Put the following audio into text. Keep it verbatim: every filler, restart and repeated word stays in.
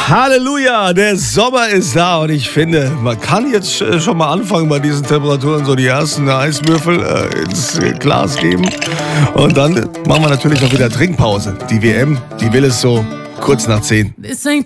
Halleluja, der Sommer ist da und ich finde, man kann jetzt schon mal anfangen bei diesen Temperaturen, so die ersten Eiswürfel äh, ins Glas geben und dann machen wir natürlich auch wieder Trinkpause. Die W M, die will es so kurz nach zehn.